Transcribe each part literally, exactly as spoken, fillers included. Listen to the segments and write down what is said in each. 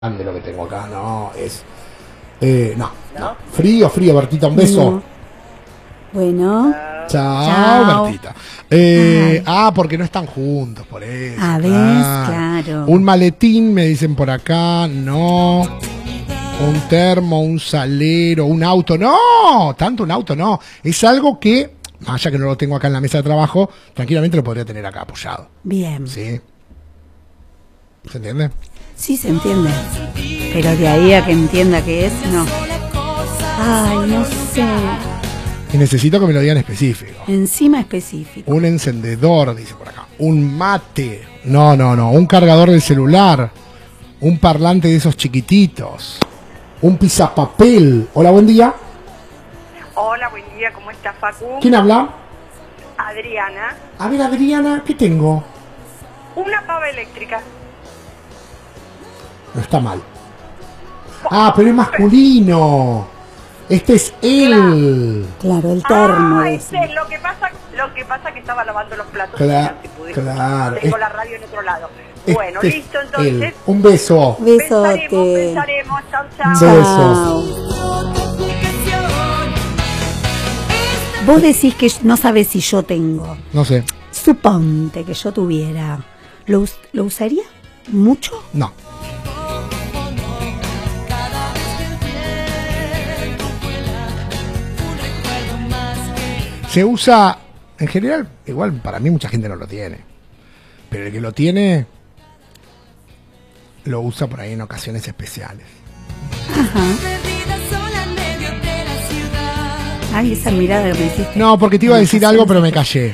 de lo que tengo acá, no, es... Eh, no, no, frío, frío, Bertita, un beso. No. Bueno. Chao, Chao. Bertita. Eh, ah, porque no están juntos, por eso. A ver, claro. claro. Un maletín, me dicen por acá, no. Un termo, un salero, un auto, no, tanto un auto, no. Es algo que, más allá que no lo tengo acá en la mesa de trabajo, tranquilamente lo podría tener acá apoyado. Bien. Sí. ¿Se entiende? Sí, se entiende. Pero de ahí a que entienda qué es, no. Ay, no sé. Y necesito que me lo digan específico. Encima específico. Un encendedor, dice por acá. Un mate. No, no, no. Un cargador del celular. Un parlante de esos chiquititos. Un pisapapel. Hola, buen día. Hola, buen día. ¿Cómo estás, Facu? ¿Quién habla? Adriana. A ver, Adriana, ¿qué tengo? Una pava eléctrica. No está mal. Ah, pero es masculino. Este es él. Claro, el termo. Ah, ese. este, lo que pasa, lo que pasa que estaba lavando los platos. Claro, si pude. claro. Tengo Es- la radio en otro lado. Este Bueno, es listo, entonces. él. Un beso. Pensaremos, Besote. pensaremos. Chau, chau. Besos. Vos decís que no sabes si yo tengo. No sé. Suponte que yo tuviera. ¿Lo, us- ¿lo usaría mucho? No. Se usa, en general, igual para mí mucha gente no lo tiene. Pero el que lo tiene, lo usa por ahí en ocasiones especiales. Ajá. Ay, esa mirada que me hiciste. No, porque te iba a decir algo, pero me callé.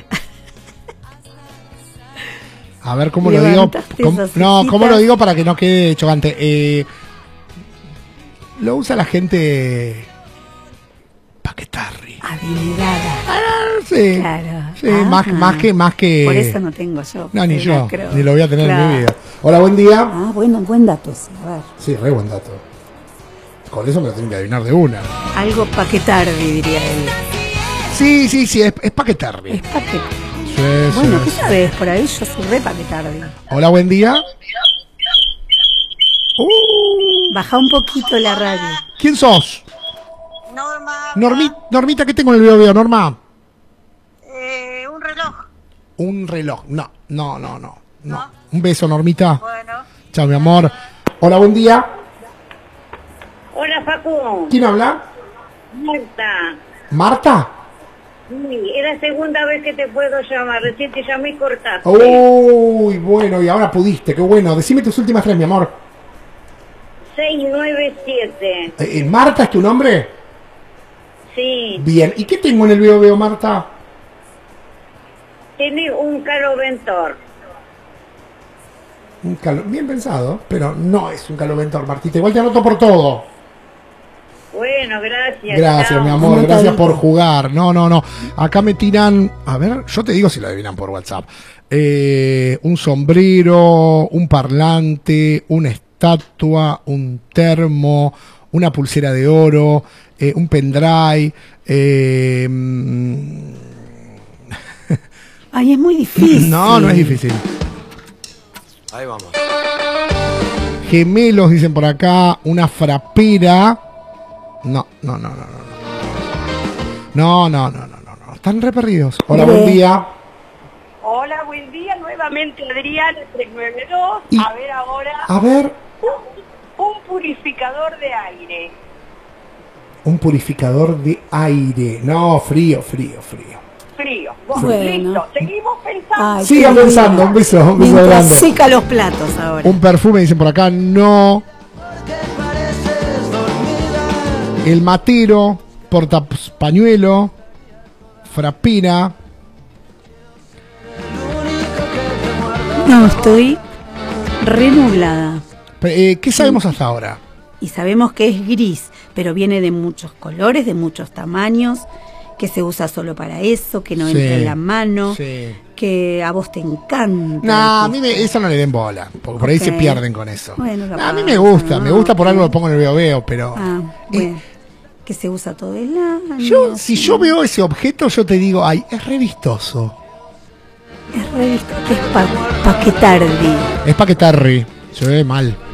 A ver, ¿cómo lo digo? Levantaste ¿Cómo- esas no, ¿cómo cejitas. lo digo para que no quede chocante? Eh, lo usa la gente paquetarri. Adinerada. Sí, Claro. sí, más, Ajá. más que... Más que Por eso no tengo yo. No, ni Sí, yo, creo. ni lo voy a tener en Claro. mi vida. Hola, buen día. Ah, bueno, buen dato ese. A ver. Sí, re buen dato. Con eso me lo tienen que adivinar de una. Algo paquetardi, diría él. Sí, sí, sí, es, es paquetarri. Es paquet. Sí, Bueno, sí, ¿qué sí. sabes? Por ahí yo soy re paquetardi. Hola, buen día. Uh, Baja un poquito la radio. ¿Quién sos? Norma. Normi- Normita, ¿qué tengo en el video, video? Norma. Eh, un reloj. Un reloj. No, no, no, no. no. ¿No? Un beso, Normita. Bueno. Chao, mi amor. Hola, buen día. Hola, Facu. ¿Quién habla? Marta. ¿Marta? Sí, es la segunda vez que te puedo llamar. Recién te llamé y cortaste. Uy, bueno, y ahora pudiste, qué bueno. Decime tus últimas tres, mi amor. seis nueve siete. Eh, eh, ¿Marta es tu nombre? Sí. Bien. ¿Y qué tengo en el video, video, Marta? Tiene un caloventor. Un calo- Bien pensado, pero no es un caloventor, Martita. Igual te anoto por todo. Bueno, gracias. Gracias, chao. mi amor. Anotadito. Gracias por jugar. No, no, no. Acá me tiran... A ver, yo te digo si lo adivinan por WhatsApp. Eh, un sombrero, un parlante, una estatua, un termo, una pulsera de oro, eh, un pendrive. Eh, mm, Ay, es muy difícil. no, no es difícil. Ahí vamos. Gemelos, dicen por acá. Una frapera. No, no, no, no, no. No, no, no, no, no, no. Están re perdidos. Hola, buen día. Hola, buen día. Nuevamente, Adriana, tres nueve dos. Y- A ver ahora. A ver, Un, un purificador de aire. un purificador de aire. No, frío, frío, frío. Frío. Bueno, Bueno. listo. Seguimos pensando. Ay, Sigan qué pensando, linda. un beso, un beso Mientras grande. seca los platos ahora. Un perfume, dicen por acá, no. El matero, portapañuelo, frapera. No, estoy renublada. Eh, ¿Qué sabemos hasta ahora? Y sabemos que es gris, pero viene de muchos colores, de muchos tamaños, que se usa solo para eso, que no Sí, entra en la mano, sí. que a vos te encanta. No, a mí me, eso no le den bola, porque por ahí Ok. se pierden con eso. Bueno, No, capaz, a mí me gusta, ¿no? me gusta por algo lo pongo en el veo veo, pero... Ah, Eh, bueno, que se usa todo el año. yo, si yo veo ese objeto, yo te digo, ay, es re vistoso. Es re visto, que es pa paquetardi. Es paquetarri, se ve mal.